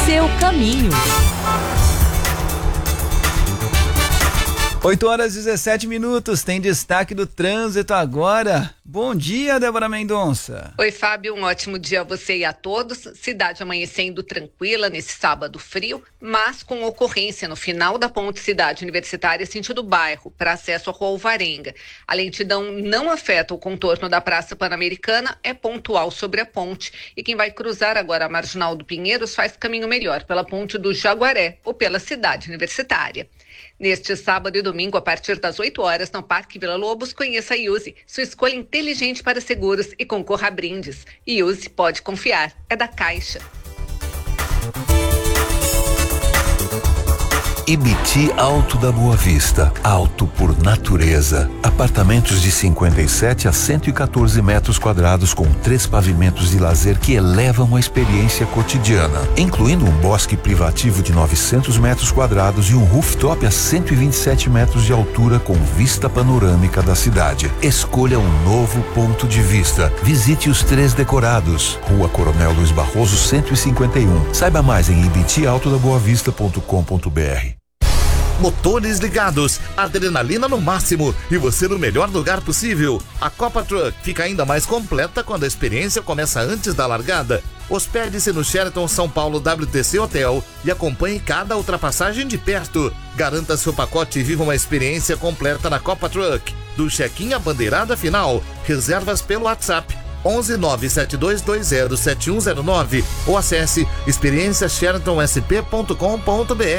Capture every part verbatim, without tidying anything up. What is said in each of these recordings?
seu caminho. oito horas e dezessete minutos, tem destaque do trânsito agora. Bom dia, Débora Mendonça. Oi, Fábio, um ótimo dia a você e a todos. Cidade amanhecendo tranquila nesse sábado frio, mas com ocorrência no final da ponte Cidade Universitária, sentido bairro, para acesso à Rua Alvarenga. A lentidão não afeta o contorno da Praça Pan-Americana, é pontual sobre a ponte. E quem vai cruzar agora a Marginal do Pinheiros faz caminho melhor pela ponte do Jaguaré ou pela Cidade Universitária. Neste sábado e domingo, a partir das oito horas, no Parque Vila Lobos, conheça a Iuse, sua escolha inteligente para seguros e concorra a brindes. Iuse, pode confiar, é da Caixa. Ibiti Alto da Boa Vista, alto por natureza. Apartamentos de cinquenta e sete a cento e quatorze metros quadrados com três pavimentos de lazer que elevam a experiência cotidiana, incluindo um bosque privativo de novecentos metros quadrados e um rooftop a cento e vinte e sete metros de altura com vista panorâmica da cidade. Escolha um novo ponto de vista. Visite os três decorados. Rua Coronel Luiz Barroso cento e cinquenta e um. Saiba mais em ibiti alto da boa vista ponto com ponto br. Motores ligados, adrenalina no máximo e você no melhor lugar possível. A Copa Truck fica ainda mais completa quando a experiência começa antes da largada. Hospede-se no Sheraton São Paulo W T C Hotel e acompanhe cada ultrapassagem de perto. Garanta seu pacote e viva uma experiência completa na Copa Truck. Do check-in à bandeirada final, reservas pelo WhatsApp onze nove sete dois dois zero sete um zero nove ou acesse experiência sheraton s p ponto com ponto br.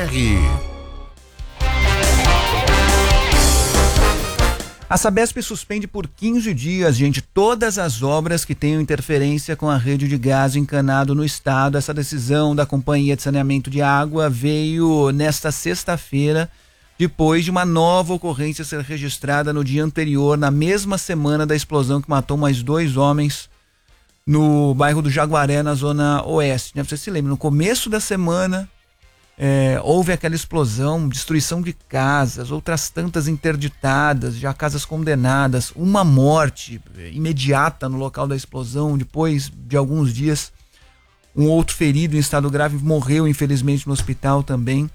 A Sabesp suspende por quinze dias, gente, todas as obras que tenham interferência com a rede de gás encanado no estado. Essa decisão da Companhia de Saneamento de Água veio nesta sexta-feira, depois de uma nova ocorrência ser registrada no dia anterior, na mesma semana da explosão que matou mais dois homens no bairro do Jaguaré, na zona oeste. Né? Você se lembra, no começo da semana é, houve aquela explosão, destruição de casas, outras tantas interditadas, já casas condenadas, uma morte imediata no local da explosão. Depois de alguns dias, um outro ferido em estado grave morreu, infelizmente, no hospital também.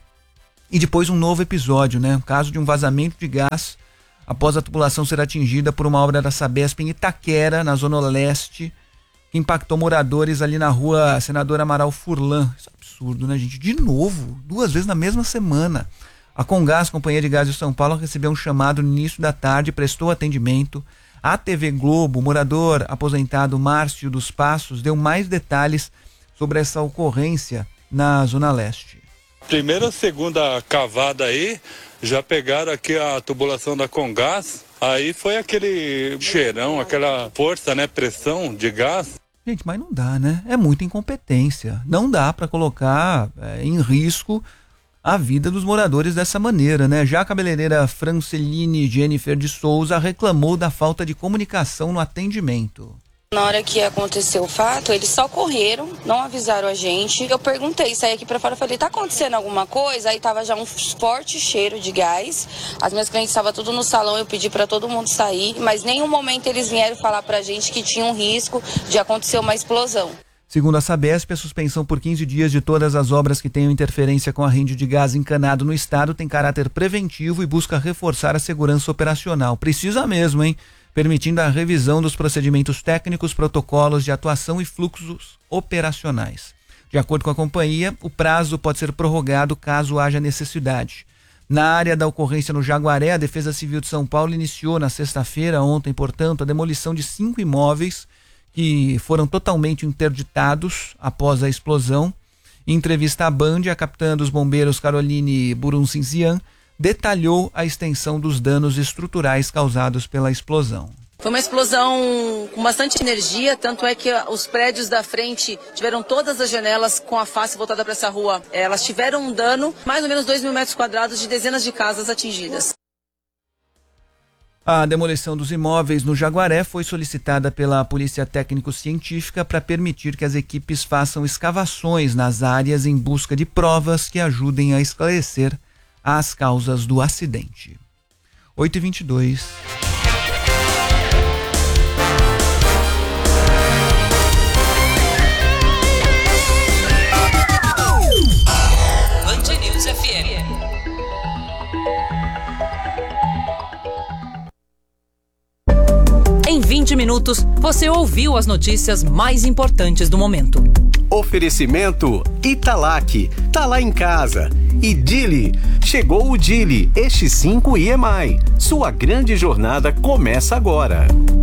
E depois um novo episódio, né? O caso de um vazamento de gás após a tubulação ser atingida por uma obra da Sabesp em Itaquera, na zona leste, que impactou moradores ali na rua Senador Amaral Furlan. Isso é absurdo, né, gente? De novo, duas vezes na mesma semana. A Comgás, Companhia de Gás de São Paulo, recebeu um chamado no início da tarde, prestou atendimento. A T V Globo, o morador aposentado Márcio dos Passos, deu mais detalhes sobre essa ocorrência na zona leste. Primeira, segunda cavada aí, já pegaram aqui a tubulação da Comgás, aí foi aquele cheirão, aquela força, né, pressão de gás. Gente, mas não dá, né? É muita incompetência. Não dá para colocar é, em risco a vida dos moradores dessa maneira, né? Já a cabeleireira Franceline Jennifer de Souza reclamou da falta de comunicação no atendimento. Na hora que aconteceu o fato, eles só correram, não avisaram a gente. Eu perguntei, saí aqui pra fora, falei, tá acontecendo alguma coisa? Aí tava já um forte cheiro de gás. As minhas clientes estavam tudo no salão, eu pedi pra todo mundo sair, mas em nenhum momento eles vieram falar pra gente que tinha um risco de acontecer uma explosão. Segundo a Sabesp, a suspensão por quinze dias de todas as obras que tenham interferência com a rede de gás encanado no estado tem caráter preventivo e busca reforçar a segurança operacional. Precisa mesmo, hein? Permitindo a revisão dos procedimentos técnicos, protocolos de atuação e fluxos operacionais. De acordo com a companhia, o prazo pode ser prorrogado caso haja necessidade. Na área da ocorrência no Jaguaré, a Defesa Civil de São Paulo iniciou na sexta-feira, ontem, portanto, a demolição de cinco imóveis que foram totalmente interditados após a explosão. Em entrevista à Band, a capitã dos bombeiros Caroline Buruncinzian detalhou a extensão dos danos estruturais causados pela explosão. Foi uma explosão com bastante energia, tanto é que os prédios da frente tiveram todas as janelas com a face voltada para essa rua. Elas tiveram um dano, mais ou menos dois mil metros quadrados de dezenas de casas atingidas. A demolição dos imóveis no Jaguaré foi solicitada pela Polícia Técnico-Científica para permitir que as equipes façam escavações nas áreas em busca de provas que ajudem a esclarecer as causas do acidente. oito e vinte e dois. Em vinte minutos, você ouviu as notícias mais importantes do momento. Oferecimento Italac, tá lá em casa. E Dili, chegou o Dili, este cinco I E M I. Sua grande jornada começa agora.